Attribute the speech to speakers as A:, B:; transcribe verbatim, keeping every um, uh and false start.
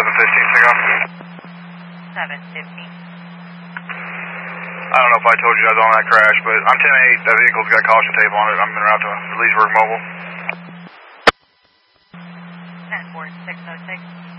A: seven fifteen, Singo.
B: seven fifteen.
A: I don't know if I told you guys on that crash, but I'm ten eight. That vehicle's got caution tape on it. I'm en route to Leesburg Mobile.
B: ten four six oh six.